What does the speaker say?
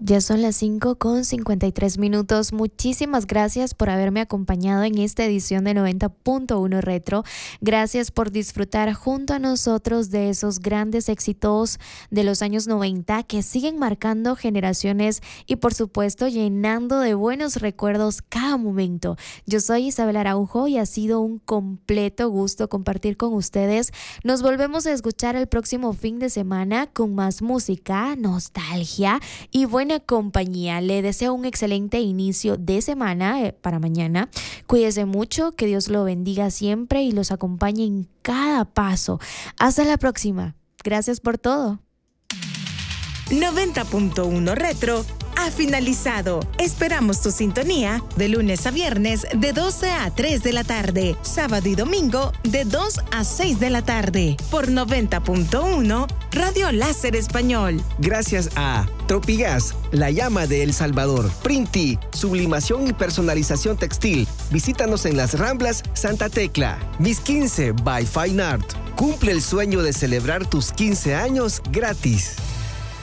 Ya son las 5:53. Muchísimas gracias por haberme acompañado en esta edición de 90.1 Retro. Gracias por disfrutar junto a nosotros de esos grandes éxitos de los años 90 que siguen marcando generaciones y por supuesto llenando de buenos recuerdos cada momento. Yo soy Isabel Araujo y ha sido un completo gusto compartir con ustedes. Nos volvemos a escuchar el próximo fin de semana con más música, nostalgia y buena compañía. Le deseo un excelente inicio de semana para mañana. Cuídese mucho, que Dios lo bendiga siempre y los acompañe en cada paso. Hasta la próxima. Gracias por todo. 90.1 Retro ha finalizado. Esperamos tu sintonía de lunes a viernes de 12 a 3 de la tarde, sábado y domingo de 2 a 6 de la tarde por 90.1 Radio Láser Español. Gracias a Tropigas, la llama de El Salvador, Printi, sublimación y personalización textil. Visítanos en las Ramblas Santa Tecla. Mis 15 by Fine Art. Cumple el sueño de celebrar tus 15 años gratis.